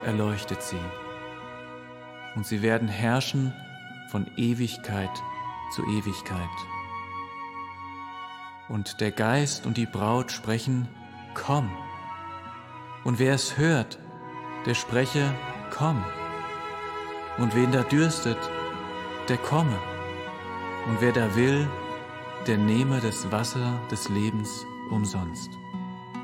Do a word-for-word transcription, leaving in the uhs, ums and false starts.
erleuchtet sie. Und sie werden herrschen von Ewigkeit zu Ewigkeit. Und der Geist und die Braut sprechen, komm. Und wer es hört, der spreche, komm. Und wen da dürstet, der komme. Und wer da will, der nehme das Wasser des Lebens umsonst.